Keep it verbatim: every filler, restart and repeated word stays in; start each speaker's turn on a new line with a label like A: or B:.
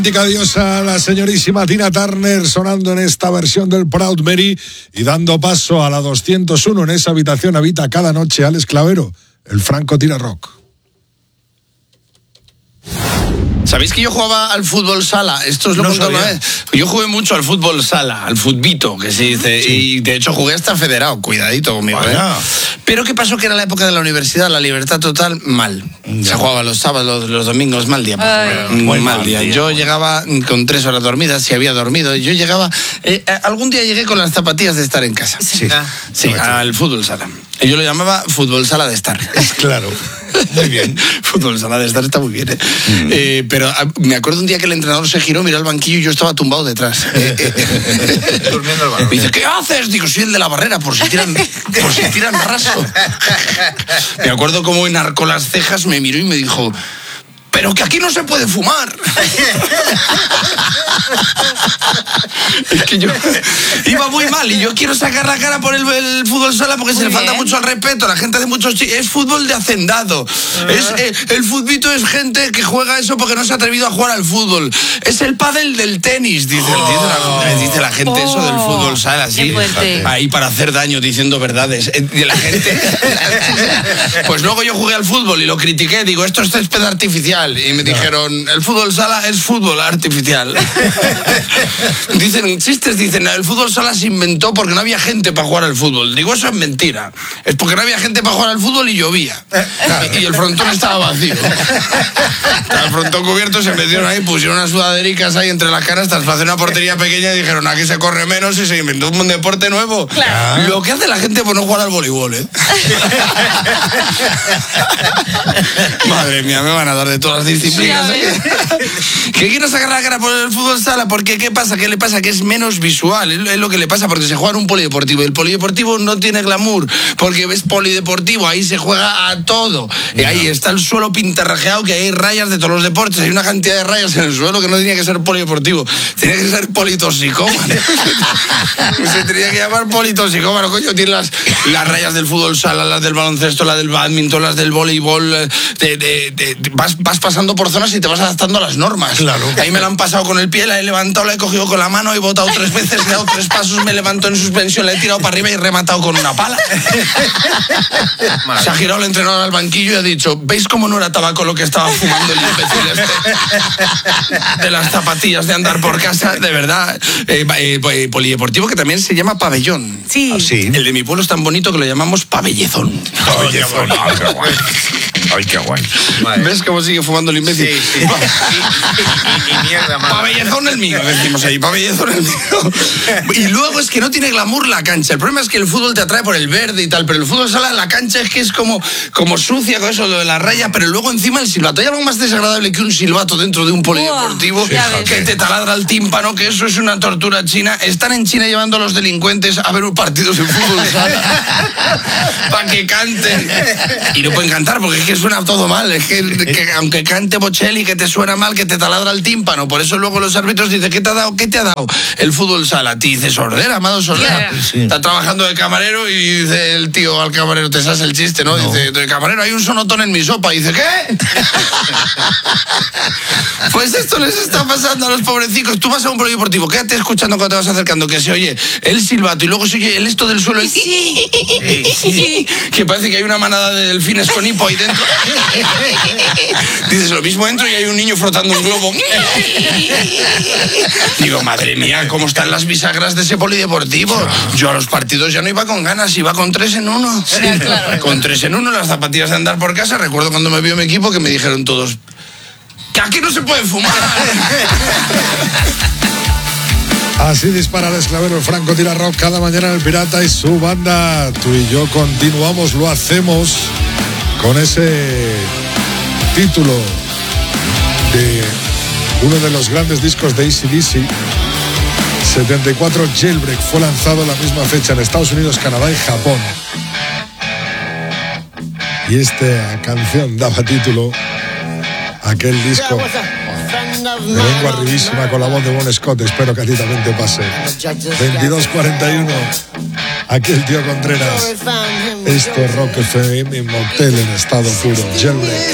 A: Diosa, la señorísima Tina Turner sonando en esta versión del Proud Mary y dando paso a la doscientos uno. En esa habitación habita cada noche Alex Clavero, el Franco Tira Rock.
B: ¿Sabéis que yo jugaba al fútbol sala? Esto os lo
A: No
B: conté una
A: sabía.
B: vez. Yo jugué mucho al fútbol sala, al futbito, que se dice,
A: Sí.
B: y de hecho jugué hasta federado, cuidadito conmigo,
A: Vaya.
B: ¿eh? Pero ¿qué pasó? Que era la época de la universidad, la libertad total, mal. Se jugaba los sábados, los domingos, mal día.
C: Ay.
B: Muy
A: Muy
B: mal,
A: mal
B: día.
A: día,
B: Yo
A: muy
B: llegaba con tres horas dormidas, si había dormido. Yo llegaba, eh, algún día llegué con las zapatillas de estar en casa.
A: Sí.
B: Sí, al fútbol sala. Y yo lo llamaba fútbol sala de estar.
A: Claro, muy bien.
B: Fútbol sala de estar está muy bien, ¿eh? Mm. Eh, pero a, me acuerdo un día que el entrenador se giró, miró al banquillo y yo estaba tumbado detrás. Eh, eh,
C: Durmiendo el balón.
B: Me dice, ¿qué haces? Digo, soy el de la barrera, por si tiran, por si tiran raso. Me acuerdo cómo enarcó las cejas, me miró y me dijo, pero que aquí no se puede fumar. Es que yo iba muy mal y yo quiero sacar la cara por el, el fútbol sala porque
C: Muy
B: se le falta
C: bien.
B: mucho al respeto. La gente hace muchos chistes. Es fútbol de hacendado. Es, eh, el futbito es gente que juega eso porque no se ha atrevido a jugar al fútbol. Es el pádel del tenis, dice, dice, la, dice la gente eso del fútbol sala.
C: Qué
B: Así,
C: fuerte.
B: ahí para hacer daño diciendo verdades. Eh, y la gente... Pues luego yo jugué al fútbol y lo critiqué. Digo, esto es césped artificial. Y me dijeron, el fútbol sala es fútbol artificial. Dicen, chistes, dicen, el fútbol sala se inventó porque no había gente para jugar al fútbol. Digo, eso es mentira. Es porque no había gente para jugar al fútbol y llovía. Y el frontón estaba vacío. Estaba el frontón cubierto, se metieron ahí, pusieron unas sudadericas ahí entre las canastas para hacer una portería pequeña y dijeron, aquí se corre menos y se inventó un deporte nuevo.
C: Claro.
B: Lo que hace la gente por no jugar al voleibol, ¿eh? Madre mía, me van a dar de todas las disciplinas.
C: Sí, a
B: ¿eh? ¿Qué quiero sacar la cara por el fútbol sala? Porque ¿qué pasa? ¿Qué le pasa? Que es menos visual, es lo que le pasa porque se juega en un polideportivo. El polideportivo no tiene glamour, porque ves polideportivo, ahí se juega a todo. Y ahí está el suelo pintarrajeado, que hay rayas de todos los deportes, hay una cantidad de rayas en el suelo que no tenía que ser polideportivo, tenía que ser politoxicómano. Se tenía que llamar politoxicómano, coño, tiene las, las rayas del fútbol sala, las del baloncesto, las del badminton, las del voleibol, de, de, de, de- vas, vas pasando por zonas y te vas adaptando a las normas.
A: Claro.
B: Ahí me la han pasado con el pie, la he levantado, la he cogido con la mano, he botado tres veces, he dado tres pasos, me levanto en suspensión, la he tirado para arriba y he rematado con una pala. Se ha girado el entrenador al banquillo y ha dicho, ¿veis cómo no era tabaco lo que estaba fumando el imbécil este? De las zapatillas de andar por casa, de verdad. Eh, eh, eh, polideportivo que también se llama pabellón.
C: Sí.
A: Sí.
B: El de mi pueblo es tan bonito que lo llamamos pabellezón.
A: Pabellezón. Ay, qué guay. Ay, qué guay.
B: ¿Ves cómo sigue fumando el imbécil?
C: Sí, sí. Y, y- y- y mierda, madre.
B: Pabellezón el mío, decimos ahí, pabellezón el mío. Y luego es que no tiene glamour la cancha. El problema es que el fútbol te atrae por el verde y tal, pero el fútbol sala, la cancha es que es como, como sucia con eso de la raya, pero luego encima el silbato. Hay algo más desagradable que un silbato dentro de un polideportivo,
C: ya ves.
B: que te taladra el tímpano, que eso es una tortura china. Están en China llevando a los delincuentes a ver partidos de fútbol sala para que canten. Y no pueden cantar porque es que suena todo mal. Es que, que aunque cante Bocelli, que te suena mal, que te taladra el tímpano. Por eso luego los árbitros dicen, ¿qué te ha dado? ¿Qué te ha dado? El fútbol sala. Te dice, Sordera, Amado Sordera.
C: Yeah.
A: Sí.
B: Está trabajando de camarero y dice el tío al camarero, te sabes el chiste, ¿no? Dice, de camarero, hay un sonotón en mi sopa. Y dice, ¿qué? Pues esto les está pasando a los pobrecicos. Tú vas a un polideportivo, quédate escuchando cuando te vas acercando, que se oye el silbato y luego se oye el esto del suelo, el
C: Sí.
B: que parece que hay una manada de delfines con hipo ahí dentro. Dices, lo mismo entro y hay un niño frotando un globo. Digo, madre mía, ¿cómo están las bisagras de ese polideportivo? Yo a los partidos ya no iba con ganas, iba con tres en uno.
C: Ya, claro.
B: Con tres en uno, las zapatillas de andar por casa. Recuerdo cuando me vio mi equipo que me dijeron todos, que aquí no se puede fumar.
A: Así dispara el esclavero, el Franco Tira Rock cada mañana en el Pirata y su banda. Tú y yo continuamos, lo hacemos con ese título de uno de los grandes discos de A C D C. setenta y cuatro Jailbreak fue lanzado a la misma fecha en Estados Unidos, Canadá y Japón. Y esta canción daba título a aquel disco de lengua arribísima con la voz de Bon Scott. Espero que a ti también te pase. veintidós cuarenta y uno. Aquí el tío Contreras. Esto es Rock F M, Motel en estado puro. Jailbreak.